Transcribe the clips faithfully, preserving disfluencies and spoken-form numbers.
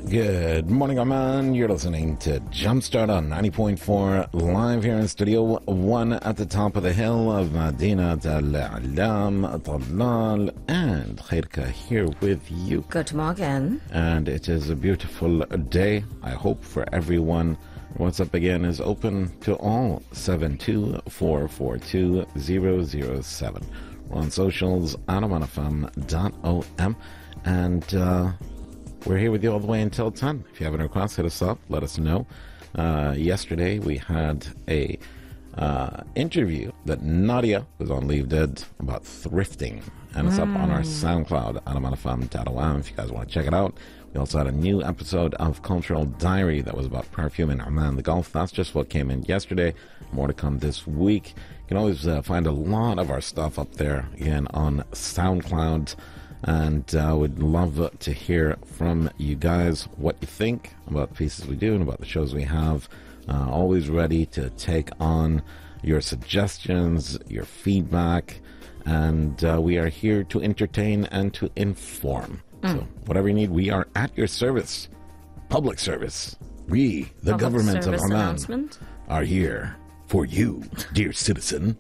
Good morning, Oman. You're listening to Jumpstart on ninety point four, live here in Studio one at the top of the hill of Madinat Al-A'lam, Talal, and Khairka here with you. Good morning. And it is a beautiful day, I hope, for everyone. WhatsApp again is open to all, seven two four four two zero zero seven. We're on socials, oman f m dot o m, and uh, we're here with you all the way until ten. If you have any requests, hit us up, let us know. Uh, yesterday we had a uh, interview that Nadia was on Leave Did about thrifting, and it's mm. up on our SoundCloud, oman f m dot o m, if you guys want to check it out. We also had a new episode of Cultural Diary that was about perfume in Oman, the Gulf. That's just what came in yesterday. More to come this week. You can always uh, find a lot of our stuff up there, again, on SoundCloud. And uh, would love to hear from you guys what you think about the pieces we do and about the shows we have. Uh, always ready to take on your suggestions, your feedback. And uh, we are here to entertain and to inform. Mm. So whatever you need, we are at your service. Public service. We, the Public government of Oman, are here for you, dear citizen.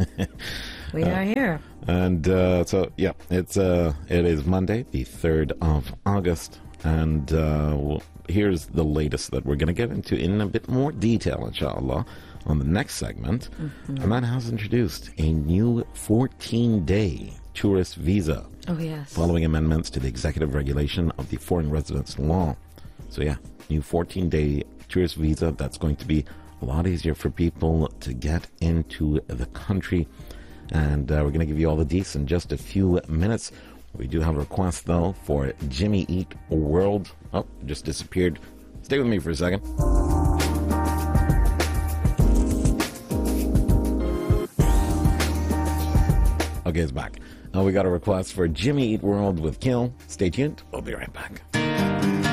We uh, are here. And uh, so, yeah, it's uh, it is Monday, the third of August. And uh, well, here's the latest that we're going to get into in a bit more detail, inshallah, on the next segment. Mm-hmm. Oman has introduced a new fourteen-day tourist visa. Oh, yes. Following amendments to the executive regulation of the foreign residence law. So, yeah, new fourteen-day tourist visa that's going to be a lot easier for people to get into the country. And uh, we're going to give you all the deets in just a few minutes. We do have a request, though, for Jimmy Eat World. Oh, just disappeared. Stay with me for a second. Okay, it's back. Now we got a request for Jimmy Eat World with Kill. Stay tuned. We'll be right back.